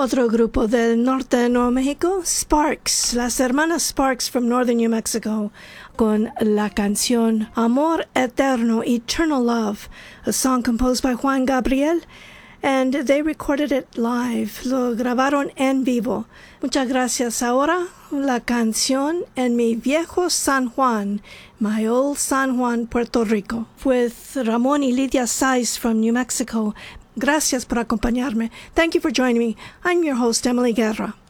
Otro grupo del norte de Nuevo México, Sparks, las hermanas Sparks from northern New Mexico, con la canción Amor Eterno, Eternal Love, a song composed by Juan Gabriel, and they recorded it live. Lo grabaron en vivo. Muchas gracias. Ahora la canción En mi viejo San Juan, My Old San Juan, Puerto Rico, with Ramón y Lidia Saiz from New Mexico. Gracias por acompañarme. Thank you for joining me. I'm your host, Emily Guerra.